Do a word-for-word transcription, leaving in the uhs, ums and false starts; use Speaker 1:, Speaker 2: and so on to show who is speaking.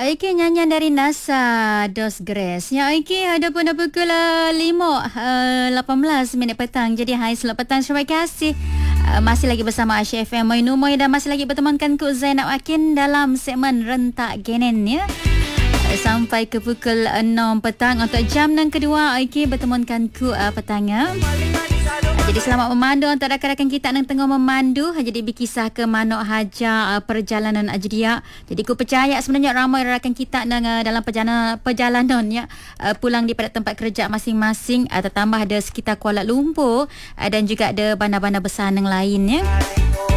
Speaker 1: Iki nyanyian dari NASA Dos Grace. Ya, Iki ada pun dah pukul uh, lima uh, lapan belas minit petang. Jadi hai selamat petang. Terima kasih. Uh, masih lagi bersama Aisyah F M Moin Umoy dan masih lagi bertemankan ku Zainab Akin dalam segmen Rentak Genen ya. Sampai ke pukul enam petang untuk jam yang kedua Iki bertemankan ku uh, petangnya. Jadi selamat memandu untuk rakan-rakan kita yang tengah memandu. Jadi berkisah ke Manuk Haja uh, perjalanan Ajriya. Jadi ku percaya sebenarnya ramai rakan kita yang, uh, dalam perjalanan perjalanan ya uh, pulang daripada tempat kerja masing-masing. Uh, tertambah ada sekitar Kuala Lumpur uh, dan juga ada bandar-bandar besar yang lain ya.